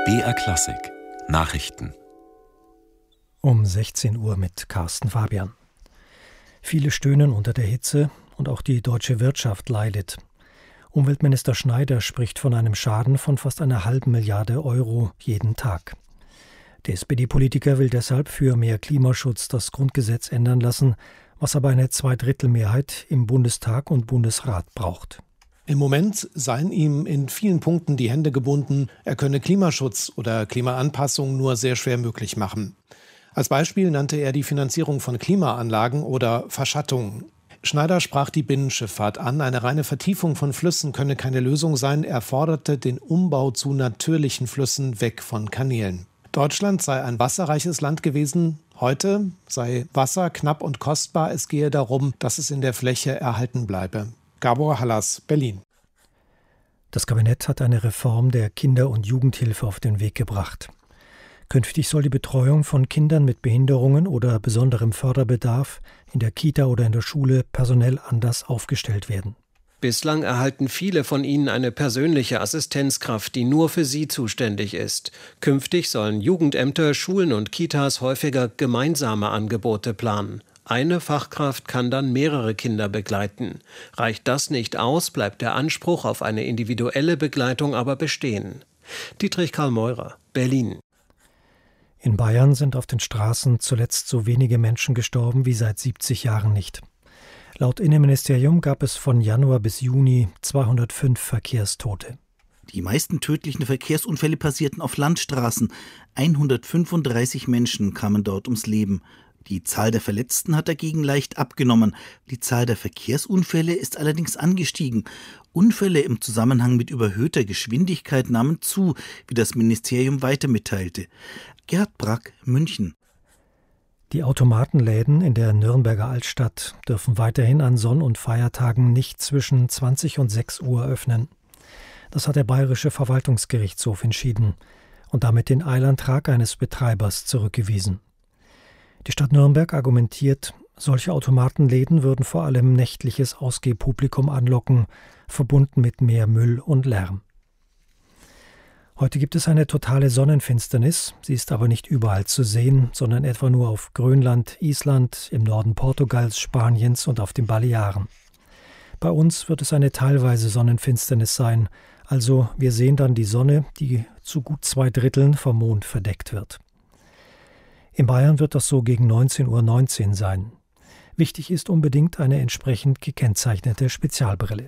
BR Klassik Nachrichten Um 16 Uhr mit Carsten Fabian. Viele stöhnen unter der Hitze und auch die deutsche Wirtschaft leidet. Umweltminister Schneider spricht von einem Schaden von fast einer halben Milliarde Euro jeden Tag. Der SPD-Politiker will deshalb für mehr Klimaschutz das Grundgesetz ändern lassen, was aber eine Zweidrittelmehrheit im Bundestag und Bundesrat braucht. Im Moment seien ihm in vielen Punkten die Hände gebunden, er könne Klimaschutz oder Klimaanpassung nur sehr schwer möglich machen. Als Beispiel nannte er die Finanzierung von Klimaanlagen oder Verschattung. Schneider sprach die Binnenschifffahrt an, eine reine Vertiefung von Flüssen könne keine Lösung sein, er forderte den Umbau zu natürlichen Flüssen weg von Kanälen. Deutschland sei ein wasserreiches Land gewesen, heute sei Wasser knapp und kostbar, es gehe darum, dass es in der Fläche erhalten bleibe. Gabor Hallas, Berlin. Das Kabinett hat eine Reform der Kinder- und Jugendhilfe auf den Weg gebracht. Künftig soll die Betreuung von Kindern mit Behinderungen oder besonderem Förderbedarf in der Kita oder in der Schule personell anders aufgestellt werden. Bislang erhalten viele von ihnen eine persönliche Assistenzkraft, die nur für sie zuständig ist. Künftig sollen Jugendämter, Schulen und Kitas häufiger gemeinsame Angebote planen. Eine Fachkraft kann dann mehrere Kinder begleiten. Reicht das nicht aus, bleibt der Anspruch auf eine individuelle Begleitung aber bestehen. Dietrich Karl Meurer, Berlin. In Bayern sind auf den Straßen zuletzt so wenige Menschen gestorben wie seit 70 Jahren nicht. Laut Innenministerium gab es von Januar bis Juni 205 Verkehrstote. Die meisten tödlichen Verkehrsunfälle passierten auf Landstraßen. 135 Menschen kamen dort ums Leben. Die Zahl der Verletzten hat dagegen leicht abgenommen. Die Zahl der Verkehrsunfälle ist allerdings angestiegen. Unfälle im Zusammenhang mit überhöhter Geschwindigkeit nahmen zu, wie das Ministerium weiter mitteilte. Gerhard Brack, München. Die Automatenläden in der Nürnberger Altstadt dürfen weiterhin an Sonn- und Feiertagen nicht zwischen 20 und 6 Uhr öffnen. Das hat der Bayerische Verwaltungsgerichtshof entschieden und damit den Eilantrag eines Betreibers zurückgewiesen. Die Stadt Nürnberg argumentiert, solche Automatenläden würden vor allem nächtliches Ausgehpublikum anlocken, verbunden mit mehr Müll und Lärm. Heute gibt es eine totale Sonnenfinsternis, sie ist aber nicht überall zu sehen, sondern etwa nur auf Grönland, Island, im Norden Portugals, Spaniens und auf den Balearen. Bei uns wird es eine teilweise Sonnenfinsternis sein, also wir sehen dann die Sonne, die zu gut 2/3 vom Mond verdeckt wird. In Bayern wird das so gegen 19:19 Uhr sein. Wichtig ist unbedingt eine entsprechend gekennzeichnete Spezialbrille.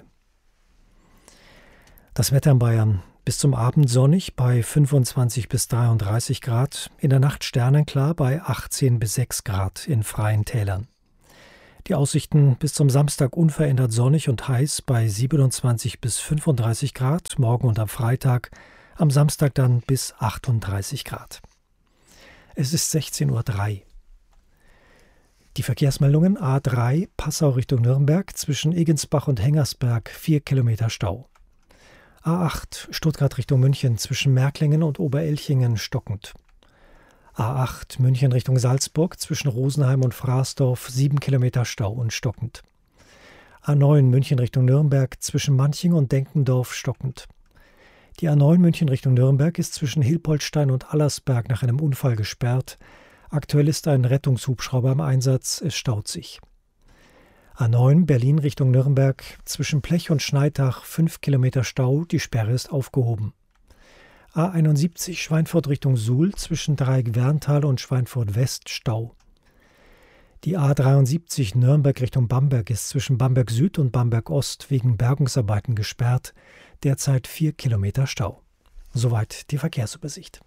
Das Wetter in Bayern: bis zum Abend sonnig bei 25 bis 33 Grad, in der Nacht sternenklar bei 18 bis 6 Grad in freien Tälern. Die Aussichten bis zum Samstag unverändert sonnig und heiß bei 27 bis 35 Grad, morgen und am Freitag, am Samstag dann bis 38 Grad. Es ist 16:03 Uhr. Die Verkehrsmeldungen: A3 Passau Richtung Nürnberg, zwischen Egensbach und Hengersberg 4 Kilometer Stau. A8 Stuttgart Richtung München, zwischen Märklingen und Oberelchingen stockend. A8 München Richtung Salzburg, zwischen Rosenheim und Fraßdorf 7 Kilometer Stau und stockend. A9 München Richtung Nürnberg, zwischen Manching und Denkendorf stockend. Die A9 München Richtung Nürnberg ist zwischen Hilpoltstein und Allersberg nach einem Unfall gesperrt. Aktuell ist ein Rettungshubschrauber im Einsatz, es staut sich. A9 Berlin Richtung Nürnberg, zwischen Plech und Schneidach 5 Kilometer Stau, die Sperre ist aufgehoben. A71 Schweinfurt Richtung Suhl, zwischen Dreieck-Werntal und Schweinfurt West Stau. Die A73 Nürnberg Richtung Bamberg ist zwischen Bamberg Süd und Bamberg Ost wegen Bergungsarbeiten gesperrt, derzeit 4 Kilometer Stau. Soweit die Verkehrsübersicht.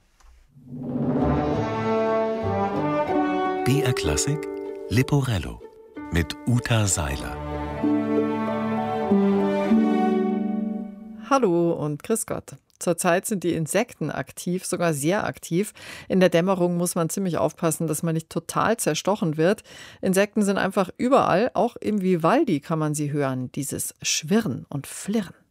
BR Klassik Leporello mit Uta Seiler. Hallo und grüß Gott. Zurzeit sind die Insekten aktiv, sogar sehr aktiv. In der Dämmerung muss man ziemlich aufpassen, dass man nicht total zerstochen wird. Insekten sind einfach überall, auch im Vivaldi kann man sie hören, dieses Schwirren und Flirren.